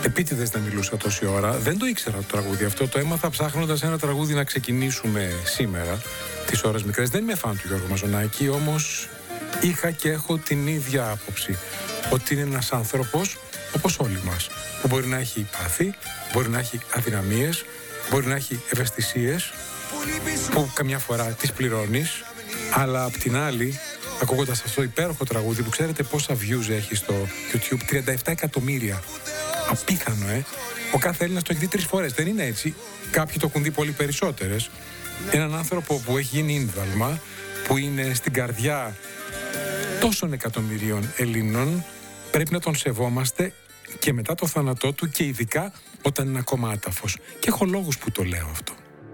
Επίτηδες δεν μιλούσα τόση ώρα. Δεν το ήξερα το τραγούδι αυτό. Το έμαθα ψάχνοντας ένα τραγούδι να ξεκινήσουμε σήμερα, τις ώρες μικρές. Δεν είμαι φαν του Γιώργου Μαζονάκη, όμως είχα και έχω την ίδια άποψη. Ότι είναι ένας άνθρωπος, όπως όλοι μας, που μπορεί να έχει πάθη, μπορεί να έχει αδυναμίες, μπορεί να έχει ευαισθησίες, που καμιά φορά τις πληρώνεις, αλλά απ' την άλλη, ακούγοντας αυτό το υπέροχο τραγούδι που ξέρετε πόσα views έχει στο YouTube, 37 εκατομμύρια. Απίθανο, Ο κάθε Έλληνας το έχει δει 3 φορές. Δεν είναι έτσι. Κάποιοι το έχουν δει πολύ περισσότερες. Έναν άνθρωπο που έχει γίνει ίνδαλμα, που είναι στην καρδιά τόσων εκατομμυρίων Ελλήνων, πρέπει να τον σεβόμαστε και μετά το θάνατό του και ειδικά όταν είναι ακόμα άταφος. Και έχω λόγους που το λέω αυτό.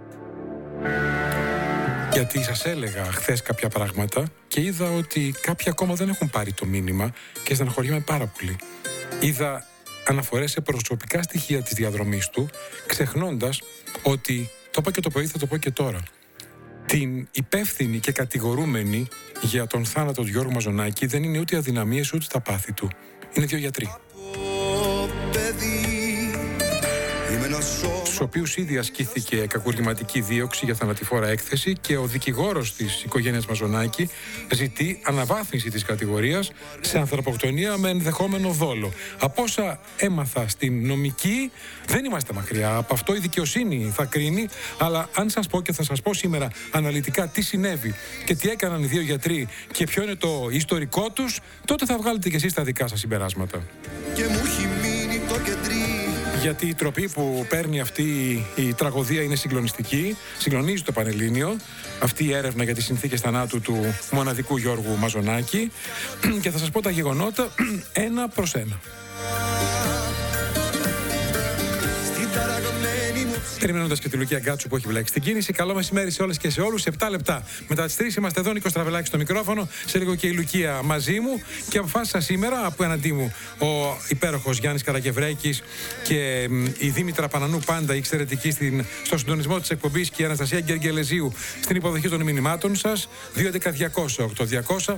Γιατί σας έλεγα χθες κάποια πράγματα και είδα ότι κάποιοι ακόμα δεν έχουν πάρει το μήνυμα και στεναχωριέμαι πάρα πολύ. Είδα αναφορές σε προσωπικά στοιχεία της διαδρομής του, ξεχνώντας ότι, το είπα και το πρωί, θα το πω και τώρα, την υπεύθυνη και κατηγορούμενη για τον θάνατο του Γιώργου Μαζονάκη δεν είναι ούτε οι αδυναμίες ούτε τα πάθη του. Είναι 2 γιατροί. Στους οποίους ήδη ασκήθηκε κακουργηματική δίωξη για θανατηφόρα έκθεση και ο δικηγόρος της οικογένειας Μαζονάκη ζητεί αναβάθμιση της κατηγορίας σε ανθρωποκτονία με ενδεχόμενο δόλο. Από όσα έμαθα στην νομική, δεν είμαστε μακριά. Από αυτό η δικαιοσύνη θα κρίνει, αλλά αν σας πω και θα σας πω σήμερα αναλυτικά τι συνέβη και τι έκαναν οι 2 γιατροί και ποιο είναι το ιστορικό τους, τότε θα βγάλετε κι εσείς τα δικά σας συμπεράσματα. Και μου έχει μείνει το κεντρί. Γιατί η τροπή που παίρνει αυτή η τραγωδία είναι συγκλονιστική, συγκλονίζει το Πανελλήνιο, αυτή η έρευνα για τις συνθήκες θανάτου του μοναδικού Γιώργου Μαζονάκη, και θα σας πω τα γεγονότα ένα προς ένα. Περιμένοντας και τη Λουκία Γκάτσου που έχει βλέξει την κίνηση. Καλό μεσημέρι σε όλες και σε όλους. 7 λεπτά μετά τις 3 είμαστε εδώ. Νίκος Τραβελάκης στο μικρόφωνο. Σε λίγο και η Λουκία μαζί μου. Και αποφάσισα σήμερα, απέναντί μου ο υπέροχος Γιάννης Καρακευρέκης και η Δήμητρα Πανανού, πάντα η εξαιρετική στο συντονισμό της εκπομπής, και η Αναστασία Γκεργελεζίου στην υποδοχή των μηνυμάτων σας. 211-200-8200.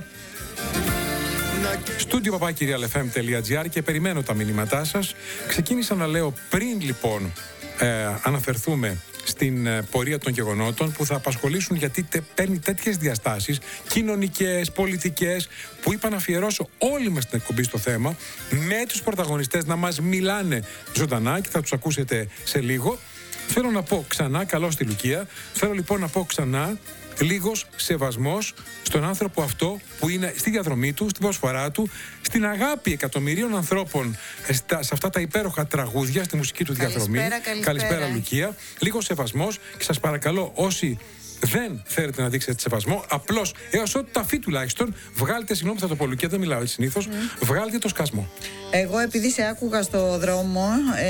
Στούντιο papakirialfm.gr και περιμένω τα μηνύματά σας. Ξεκίνησα να λέω πριν λοιπόν αναφερθούμε στην πορεία των γεγονότων που θα απασχολήσουν, γιατί παίρνει τέτοιες διαστάσεις κοινωνικές, πολιτικές, που είπα να αφιερώσω όλη μας την εκπομπή στο θέμα, με τους πρωταγωνιστές να μας μιλάνε ζωντανά και θα τους ακούσετε σε λίγο. Θέλω να πω ξανά, καλώς στη Λουκία, θέλω λοιπόν να πω ξανά λίγος σεβασμός στον άνθρωπο αυτό που είναι στη διαδρομή του, στην προσφορά του, στην αγάπη εκατομμυρίων ανθρώπων σε αυτά τα υπέροχα τραγούδια, στη μουσική του διαδρομή. Καλησπέρα Λουκία. Λίγος σεβασμός και σας παρακαλώ, όσοι δεν θέλετε να δείξετε σεβασμό, απλώς έως ότι ταφή τουλάχιστον βγάλετε, συγγνώμη θα το πω Λουκία, δεν μιλάω έτσι συνήθως, βγάλετε το σκασμό. Εγώ επειδή σε άκουγα στο δρόμο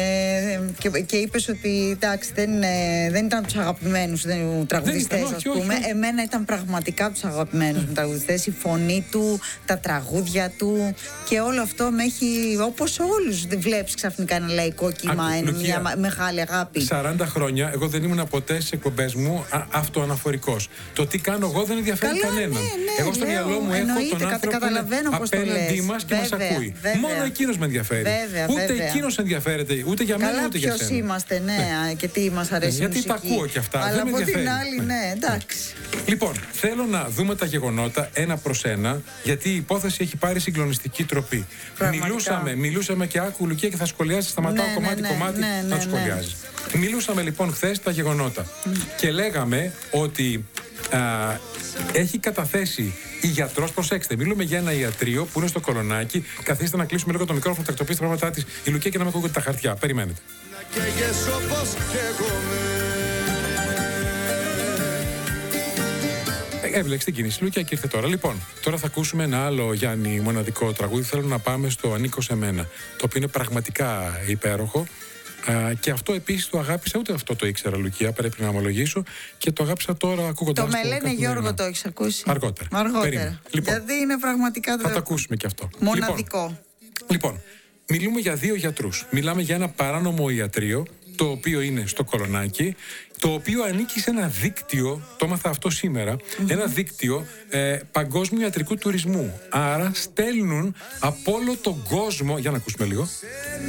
και είπες ότι εντάξει δεν ήταν τους αγαπημένους τραγουδιστές, ας πούμε. Όχι. Εμένα ήταν πραγματικά τους αγαπημένους τραγουδιστές, η φωνή του, τα τραγούδια του και όλο αυτό με έχει, όπως όλους βλέπεις ξαφνικά ένα λαϊκό κύμα, μια μεγάλη αγάπη. 40 χρόνια εγώ δεν ήμουν ποτέ στις εκπομπές μου αυτοαναφορικός. Το τι κάνω εγώ δεν ενδιαφέρει κανέναν. Εγώ στο μυαλό μου έχω τον άνθρωπο απέναντί μας και μας ακούει. Μόνο εκείνος με ενδιαφέρει. Ούτε εκείνος ενδιαφέρεται, ούτε για μένα ούτε για σένα. Ποιος είμαστε, και τι μας αρέσει. Γιατί τα ακούω κι αυτά. Αλλά από την άλλη, εντάξει. Λοιπόν, θέλω να δούμε τα γεγονότα ένα προς ένα, γιατί η υπόθεση έχει πάρει συγκλονιστική τροπή. Μιλούσαμε και άκου Λουκία και θα σχολιάζει, σταματάω κομμάτι-κομμάτι να σχολιάζει. Μιλούσαμε λοιπόν χθες τα γεγονότα και λέγαμε ότι έχει καταθέσει η γιατρός, προσέξτε, μιλούμε για ένα ιατρείο που είναι στο Κολονάκι. Καθίστε να κλείσουμε λίγο το μικρόφωνο, θα τακτοποιήσει τα πράγματα της η Λουκία και να με ακούγονται τα χαρτιά. Περιμένετε. Έβλεξε την κίνηση Λουκία και ήρθε τώρα. Λοιπόν, τώρα θα ακούσουμε ένα άλλο Γιάννη μοναδικό τραγούδι. Θέλω να πάμε στο Ανήκω σε μένα, το οποίο είναι πραγματικά υπέροχο. Και αυτό επίσης το αγάπησα, ούτε αυτό το ήξερα Λουκία, πρέπει να ομολογήσω, και το αγάπησα τώρα ακούγοντας το. Το με λένε Γιώργο, το έχεις ακούσει? Αργότερα. Λοιπόν, γιατί είναι πραγματικά θα το ακούσουμε και αυτό. Μοναδικό. Λοιπόν, μιλούμε για 2 γιατρούς. Μιλάμε για ένα παράνομο ιατρείο, το οποίο είναι στο Κολονάκι, το οποίο ανήκει σε ένα δίκτυο, το έμαθα αυτό σήμερα, ένα δίκτυο παγκόσμιου ιατρικού τουρισμού. Άρα στέλνουν από όλο τον κόσμο, για να ακούσουμε λίγο.